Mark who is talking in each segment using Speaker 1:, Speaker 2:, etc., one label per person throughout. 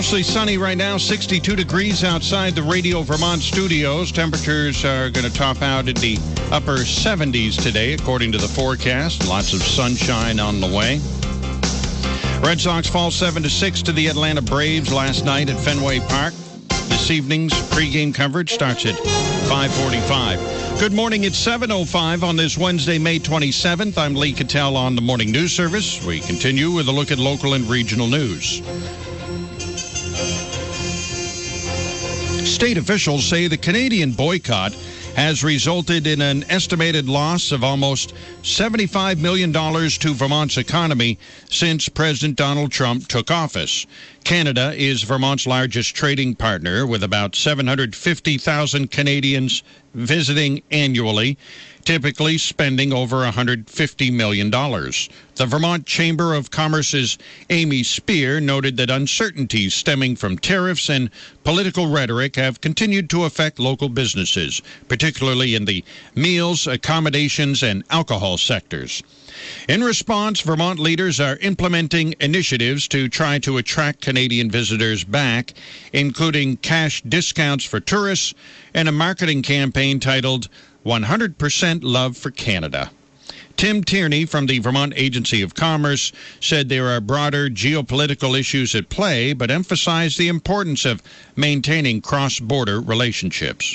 Speaker 1: Mostly sunny right now, 62 degrees outside the Radio Vermont studios. Temperatures are going to top out in the upper 70s today, according to the forecast. Lots of sunshine on the way. Red Sox fall 7-6 to the Atlanta Braves last night at Fenway Park. This evening's pregame coverage starts at 5:45. Good morning. It's 7:05 on this Wednesday, May 27th. I'm Lee Cattell on the Morning News Service. We continue with a look at local and regional news. State officials say the Canadian boycott has resulted in an estimated loss of almost $75 million to Vermont's economy since President Donald Trump took office. Canada is Vermont's largest trading partner, with about 750,000 Canadians visiting annually, typically spending over $150 million. The Vermont Chamber of Commerce's Amy Spear noted that uncertainties stemming from tariffs and political rhetoric have continued to affect local businesses, particularly in the meals, accommodations, and alcohol sectors. In response, Vermont leaders are implementing initiatives to try to attract Canadian visitors back, including cash discounts for tourists and a marketing campaign titled 100% Love for Canada. Tim Tierney from the Vermont Agency of Commerce said there are broader geopolitical issues at play, but emphasized the importance of maintaining cross-border relationships.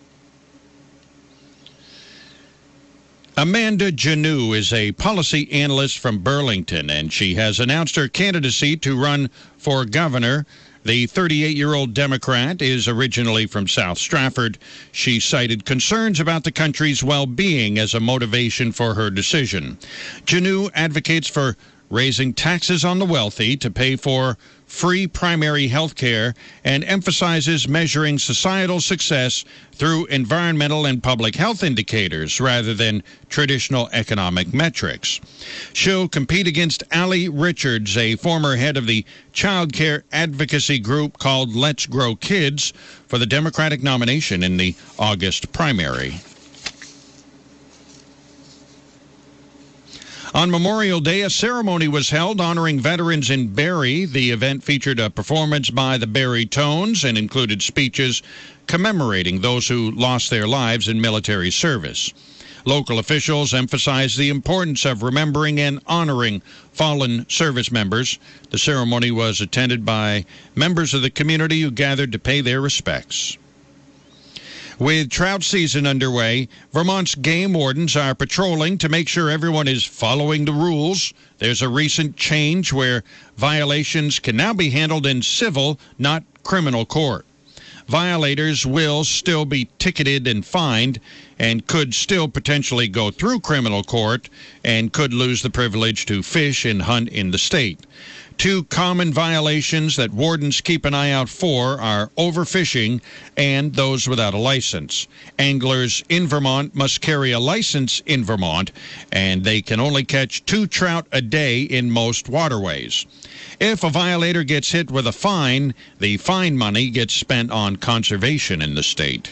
Speaker 1: Amanda Janoo is a policy analyst from Burlington, and she has announced her candidacy to run for governor. The 38-year-old Democrat is originally from South Stratford. She cited concerns about the country's well-being as a motivation for her decision. Janoo advocates for raising taxes on the wealthy to pay for free primary health care and emphasizes measuring societal success through environmental and public health indicators rather than traditional economic metrics. She'll compete against Allie Richards, a former head of the child care advocacy group called Let's Grow Kids, for the Democratic nomination in the August primary. On Memorial Day, a ceremony was held honoring veterans in Barrie. The event featured a performance by the Barrie Tones and included speeches commemorating those who lost their lives in military service. Local officials emphasized the importance of remembering and honoring fallen service members. The ceremony was attended by members of the community who gathered to pay their respects. With trout season underway, Vermont's game wardens are patrolling to make sure everyone is following the rules. There's a recent change where violations can now be handled in civil, not criminal court. Violators will still be ticketed and fined and could still potentially go through criminal court and could lose the privilege to fish and hunt in the state. Two common violations that wardens keep an eye out for are overfishing and those without a license. Anglers in Vermont must carry a license in Vermont, and they can only catch 2 trout a day in most waterways. If a violator gets hit with a fine, the fine money gets spent on conservation in the state.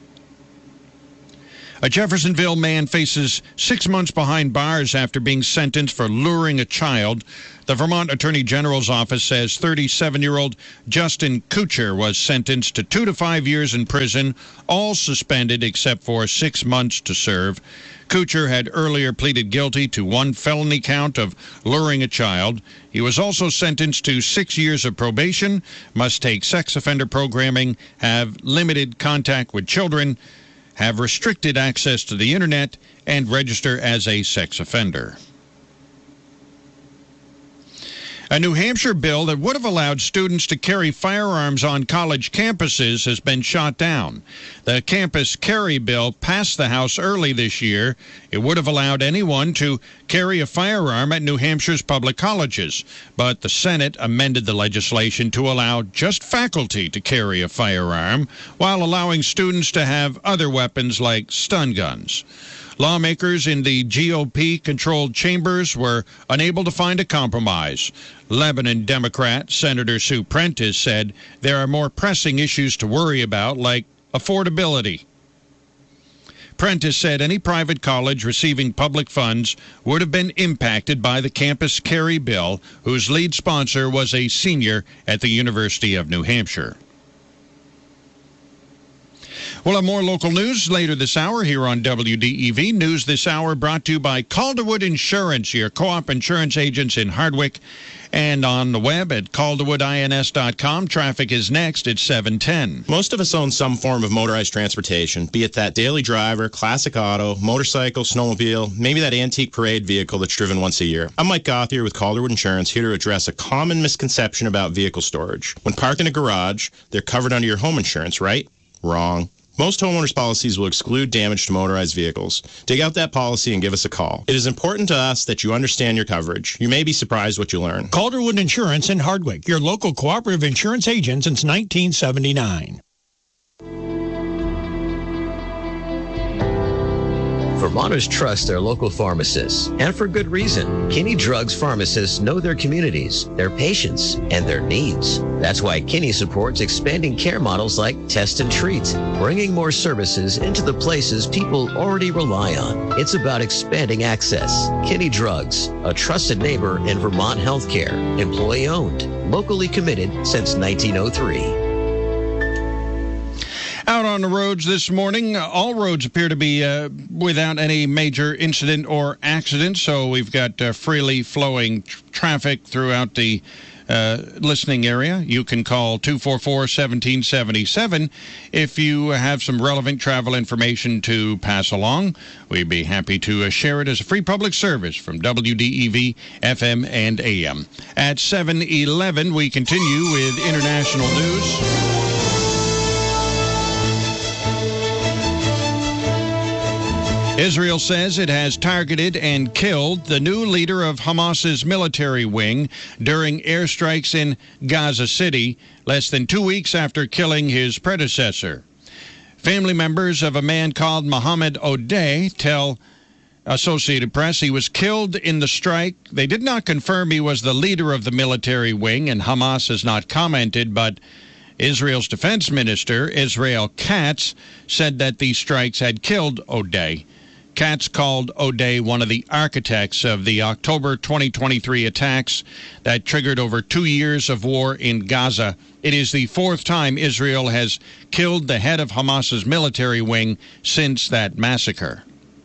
Speaker 1: A Jeffersonville man faces 6 months behind bars after being sentenced for luring a child. The Vermont Attorney General's office says 37-year-old Justin Kucher was sentenced to 2 to 5 years in prison, all suspended except for 6 months to serve. Kucher had earlier pleaded guilty to 1 felony count of luring a child. He was also sentenced to 6 years of probation, must take sex offender programming, have limited contact with children, have restricted access to the internet, and register as a sex offender. A New Hampshire bill that would have allowed students to carry firearms on college campuses has been shot down. The campus carry bill passed the House early this year. It would have allowed anyone to carry a firearm at New Hampshire's public colleges, but the Senate amended the legislation to allow just faculty to carry a firearm while allowing students to have other weapons like stun guns. Lawmakers in the GOP-controlled chambers were unable to find a compromise. Lebanon Democrat Senator Sue Prentice said there are more pressing issues to worry about, like affordability. Prentice said any private college receiving public funds would have been impacted by the campus carry bill, whose lead sponsor was a senior at the University of New Hampshire. We'll have more local news later this hour here on WDEV. News this hour brought to you by Calderwood Insurance, your co-op insurance agents in Hardwick, and on the web at calderwoodins.com. Traffic is next at 7:10.
Speaker 2: Most of us own some form of motorized transportation, be it that daily driver, classic auto, motorcycle, snowmobile, maybe that antique parade vehicle that's driven once a year. I'm Mike Gothier with Calderwood Insurance, here to address a common misconception about vehicle storage. When parked in a garage, they're covered under your home insurance, right? Wrong. Most homeowners' policies will exclude damage to motorized vehicles. Dig out that policy and give us a call. It is important to us that you understand your coverage. You may be surprised what you learn.
Speaker 3: Calderwood Insurance in Hardwick, your local cooperative insurance agent since 1979.
Speaker 4: Vermonters trust their local pharmacists, and for good reason. Kinney Drugs pharmacists know their communities, their patients, and their needs. That's why Kinney supports expanding care models like Test and Treat, bringing more services into the places people already rely on. It's about expanding access. Kinney Drugs, a trusted neighbor in Vermont healthcare, employee-owned, locally committed since 1903.
Speaker 1: Out on the roads this morning, all roads appear to be without any major incident or accident, so we've got freely flowing traffic throughout the listening area. You can call 244-1777 if you have some relevant travel information to pass along. We'd be happy to share it as a free public service from WDEV, FM, and AM. At 7:11, we continue with international news. Israel says it has targeted and killed the new leader of Hamas's military wing during airstrikes in Gaza City, less than 2 weeks after killing his predecessor. Family members of a man called Mohammed Odeh tell Associated Press he was killed in the strike. They did not confirm he was the leader of the military wing, and Hamas has not commented, but Israel's defense minister, Israel Katz, said that these strikes had killed Odeh. Katz called Odeh one of the architects of the October 2023 attacks that triggered over 2 years of war in Gaza. It is the fourth time Israel has killed the head of Hamas's military wing since that massacre.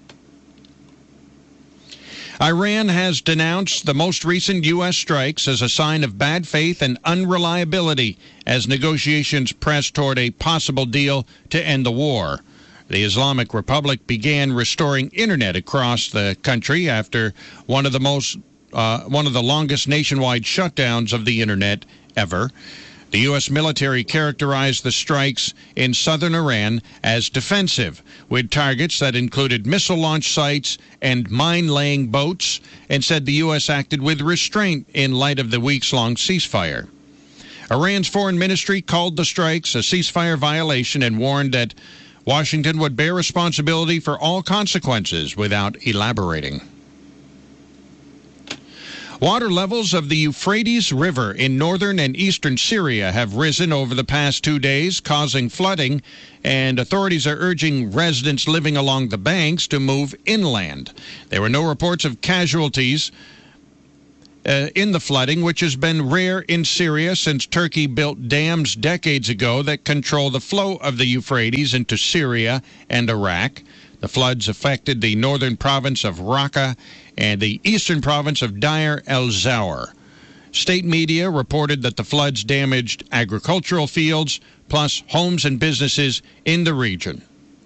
Speaker 1: Iran has denounced the most recent U.S. strikes as a sign of bad faith and unreliability as negotiations press toward a possible deal to end the war. The Islamic Republic began restoring internet across the country after one of the longest nationwide shutdowns of the internet ever. The U.S. military characterized the strikes in southern Iran as defensive, with targets that included missile launch sites and mine-laying boats, and said the U.S. acted with restraint in light of the weeks-long ceasefire. Iran's foreign ministry called the strikes a ceasefire violation and warned that Washington would bear responsibility for all consequences without elaborating. Water levels of the Euphrates River in northern and eastern Syria have risen over the past 2 days, causing flooding, and authorities are urging residents living along the banks to move inland. There were no reports of casualties in the flooding, which has been rare in Syria since Turkey built dams decades ago that control the flow of the Euphrates into Syria and Iraq. The floods affected the northern province of Raqqa and the eastern province of Deir el-Zawr. State media reported that the floods damaged agricultural fields, plus homes and businesses in the region.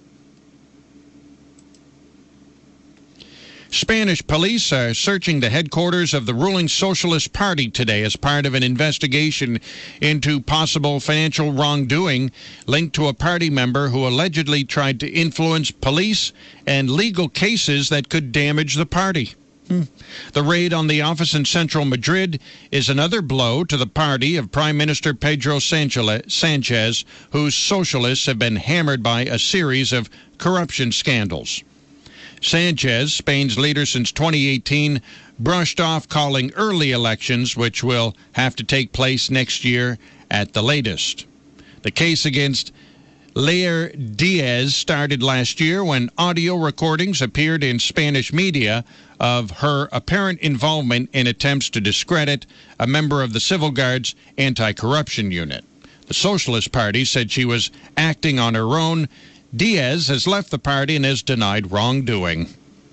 Speaker 1: Spanish police are searching the headquarters of the ruling Socialist Party today as part of an investigation into possible financial wrongdoing linked to a party member who allegedly tried to influence police and legal cases that could damage the party. The raid on the office in central Madrid is another blow to the party of Prime Minister Pedro Sanchez, whose socialists have been hammered by a series of corruption scandals. Sanchez, Spain's leader since 2018, brushed off calling early elections, which will have to take place next year at the latest. The case against Leire Diaz started last year when audio recordings appeared in Spanish media of her apparent involvement in attempts to discredit a member of the Civil Guard's anti-corruption unit. The Socialist Party said she was acting on her own. Diaz has left the party and has denied wrongdoing.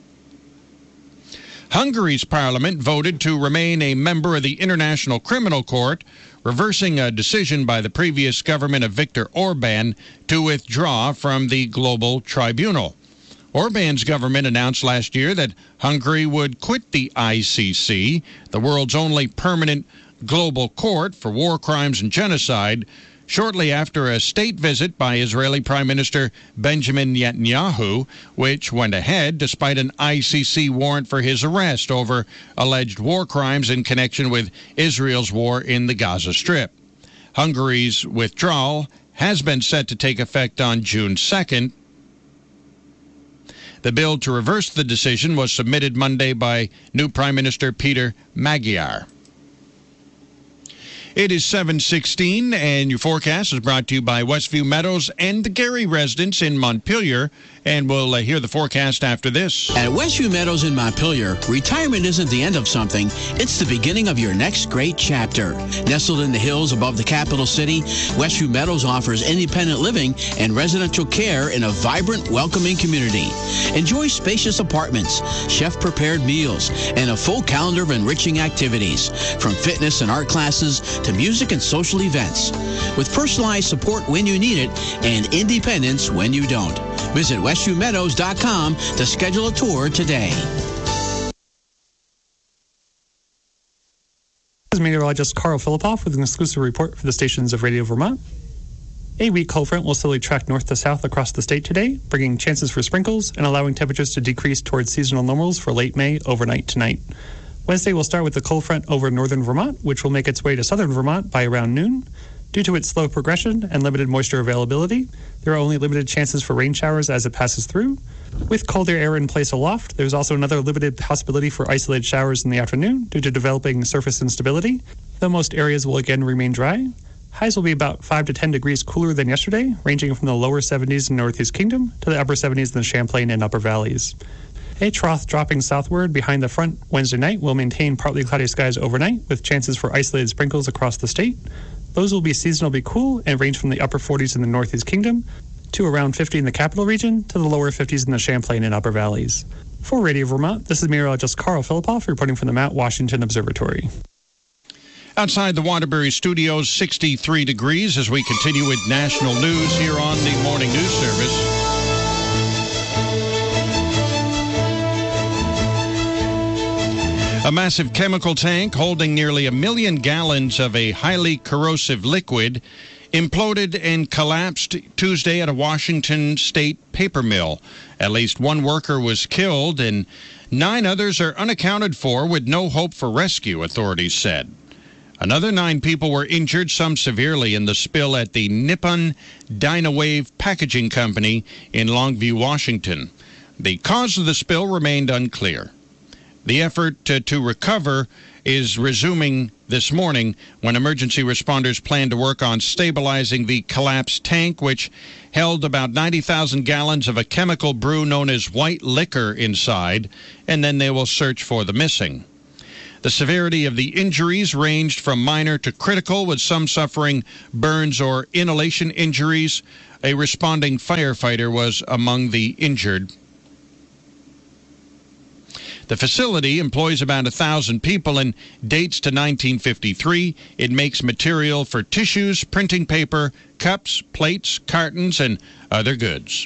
Speaker 1: Hungary's parliament voted to remain a member of the International Criminal Court, reversing a decision by the previous government of Viktor Orban to withdraw from the global tribunal. Orban's government announced last year that Hungary would quit the ICC, the world's only permanent global court for war crimes and genocide, shortly after a state visit by Israeli Prime Minister Benjamin Netanyahu, which went ahead despite an ICC warrant for his arrest over alleged war crimes in connection with Israel's war in the Gaza Strip. Hungary's withdrawal has been set to take effect on June 2nd. The bill to reverse the decision was submitted Monday by new Prime Minister Peter Magyar. It is 7:16, and your forecast is brought to you by Westview Meadows and the Gary residents in Montpelier. And we'll hear the forecast after this.
Speaker 5: At Westview Meadows in Montpelier, retirement isn't the end of something. It's the beginning of your next great chapter. Nestled in the hills above the capital city, Westview Meadows offers independent living and residential care in a vibrant, welcoming community. Enjoy spacious apartments, chef-prepared meals, and a full calendar of enriching activities, from fitness and art classes to music and social events. With personalized support when you need it and independence when you don't. Visit westviewmeadows.com to schedule a tour today.
Speaker 6: This is meteorologist Carl Filipoff with an exclusive report for the stations of Radio Vermont. A weak cold front will slowly track north to south across the state today, bringing chances for sprinkles and allowing temperatures to decrease towards seasonal normals for late May overnight tonight. Wednesday will start with the cold front over northern Vermont, which will make its way to southern Vermont by around noon. Due to its slow progression and limited moisture availability, there are only limited chances for rain showers as it passes through. With colder air in place aloft, there's also another limited possibility for isolated showers in the afternoon due to developing surface instability, though most areas will again remain dry. Highs will be about 5 to 10 degrees cooler than yesterday, ranging from the lower 70s in Northeast Kingdom to the upper 70s in the Champlain and Upper Valleys. A trough dropping southward behind the front Wednesday night will maintain partly cloudy skies overnight with chances for isolated sprinkles across the state. Those will be seasonably cool and range from the upper 40s in the Northeast Kingdom to around 50 in the capital region to the lower 50s in the Champlain and Upper Valleys. For Radio Vermont, this is meteorologist Carl Filipoff reporting from the Mount Washington Observatory.
Speaker 1: Outside the Waterbury Studios, 63 degrees as we continue with national news here on the Morning News Service. A massive chemical tank holding nearly 1 million gallons of a highly corrosive liquid imploded and collapsed Tuesday at a Washington state paper mill. At least one worker was killed and 9 others are unaccounted for with no hope for rescue, authorities said. Another 9 people were injured, some severely, in the spill at the Nippon Dynawave Packaging Company in Longview, Washington. The cause of the spill remained unclear. The effort to recover is resuming this morning when emergency responders plan to work on stabilizing the collapsed tank, which held about 90,000 gallons of a chemical brew known as white liquor inside, and then they will search for the missing. The severity of the injuries ranged from minor to critical, with some suffering burns or inhalation injuries. A responding firefighter was among the injured. The facility employs about 1,000 people and dates to 1953. It makes material for tissues, printing paper, cups, plates, cartons, and other goods.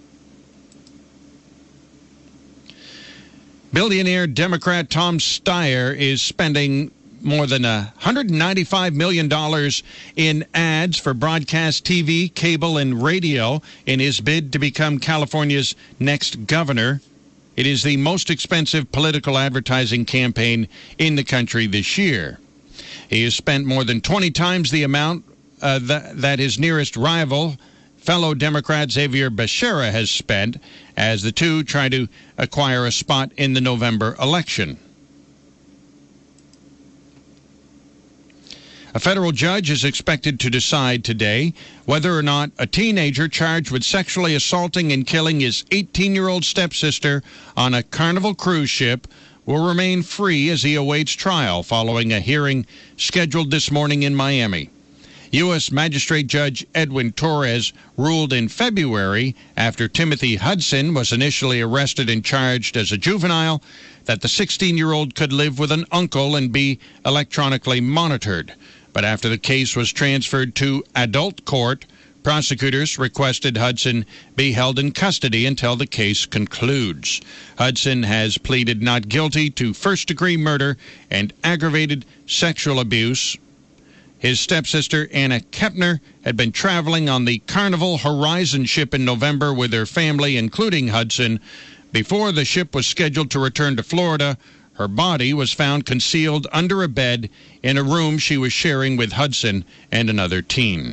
Speaker 1: Billionaire Democrat Tom Steyer is spending more than $195 million in ads for broadcast TV, cable, and radio in his bid to become California's next governor. It is the most expensive political advertising campaign in the country this year. He has spent more than 20 times the amount that his nearest rival, fellow Democrat Xavier Becerra, has spent as the two try to acquire a spot in the November election. A federal judge is expected to decide today whether or not a teenager charged with sexually assaulting and killing his 18-year-old stepsister on a Carnival cruise ship will remain free as he awaits trial following a hearing scheduled this morning in Miami. U.S. Magistrate Judge Edwin Torres ruled in February, after Timothy Hudson was initially arrested and charged as a juvenile, that the 16-year-old could live with an uncle and be electronically monitored. But after the case was transferred to adult court, prosecutors requested Hudson be held in custody until the case concludes. Hudson has pleaded not guilty to first-degree murder and aggravated sexual abuse. His stepsister, Anna Kepner, had been traveling on the Carnival Horizon ship in November with her family, including Hudson. Before the ship was scheduled to return to Florida, her body was found concealed under a bed in a room she was sharing with Hudson and another teen.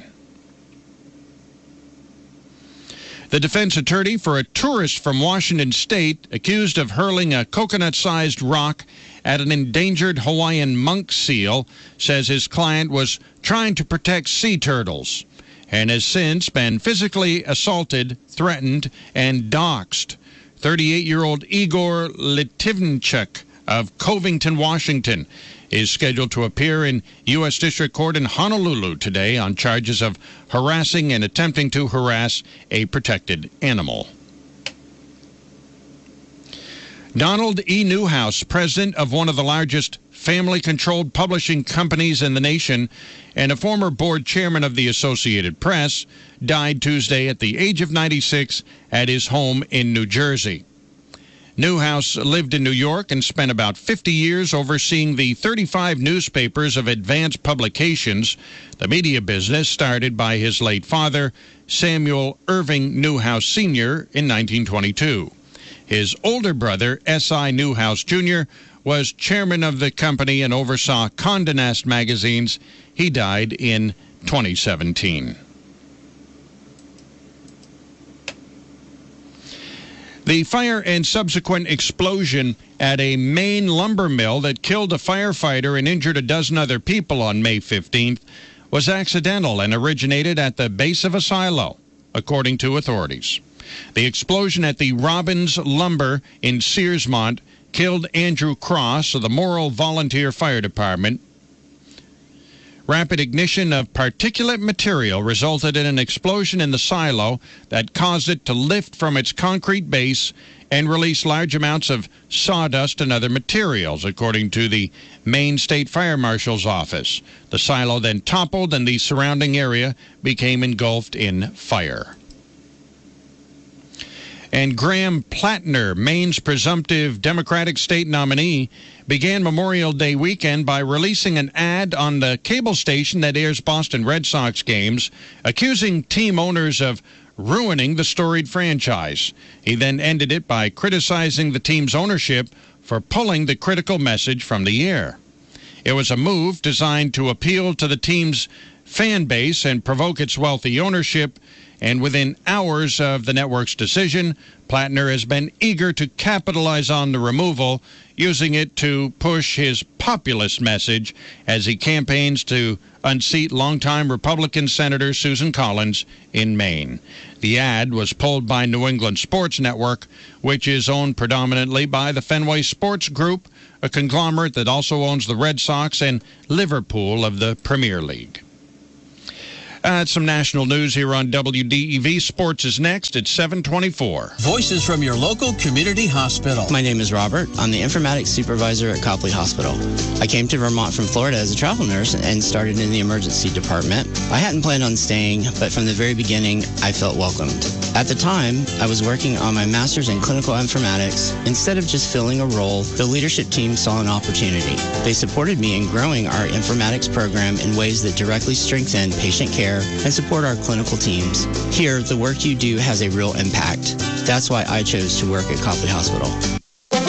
Speaker 1: The defense attorney for a tourist from Washington State accused of hurling a coconut-sized rock at an endangered Hawaiian monk seal says his client was trying to protect sea turtles and has since been physically assaulted, threatened, and doxxed. 38-year-old Igor Litivnchuk of Covington, Washington, is scheduled to appear in U.S. District Court in Honolulu today on charges of harassing and attempting to harass a protected animal. Donald E. Newhouse, president of one of the largest family-controlled publishing companies in the nation and a former board chairman of the Associated Press, died Tuesday at the age of 96 at his home in New Jersey. Newhouse lived in New York and spent about 50 years overseeing the 35 newspapers of Advance Publications, the media business started by his late father, Samuel Irving Newhouse Sr., in 1922. His older brother, S.I. Newhouse Jr., was chairman of the company and oversaw Condé Nast magazines. He died in 2017. The fire and subsequent explosion at a Maine lumber mill that killed a firefighter and injured a dozen other people on May 15th was accidental and originated at the base of a silo, according to authorities. The explosion at the Robbins Lumber in Searsmont killed Andrew Cross of the Morrill Volunteer Fire Department. Rapid ignition of particulate material resulted in an explosion in the silo that caused it to lift from its concrete base and release large amounts of sawdust and other materials, according to the Maine State Fire Marshal's office. The silo then toppled and the surrounding area became engulfed in fire. And Graham Plattner, Maine's presumptive Democratic state nominee, began Memorial Day weekend by releasing an ad on the cable station that airs Boston Red Sox games, accusing team owners of ruining the storied franchise. He then ended it by criticizing the team's ownership for pulling the critical message from the air. It was a move designed to appeal to the team's fan base and provoke its wealthy ownership, and within hours of the network's decision, Plattner has been eager to capitalize on the removal, using it to push his populist message as he campaigns to unseat longtime Republican Senator Susan Collins in Maine. The ad was pulled by New England Sports Network, which is owned predominantly by the Fenway Sports Group, a conglomerate that also owns the Red Sox and Liverpool of the Premier League. Some national news here on WDEV. Sports is next at 7:24.
Speaker 5: Voices from your local community hospital.
Speaker 7: My name is Robert. I'm the informatics supervisor at Copley Hospital. I came to Vermont from Florida as a travel nurse and started in the emergency department. I hadn't planned on staying, but from the very beginning, I felt welcomed. At the time, I was working on my master's in clinical informatics. Instead of just filling a role, the leadership team saw an opportunity. They supported me in growing our informatics program in ways that directly strengthen patient care and support our clinical teams. Here, the work you do has a real impact. That's why I chose to work at Copley Hospital.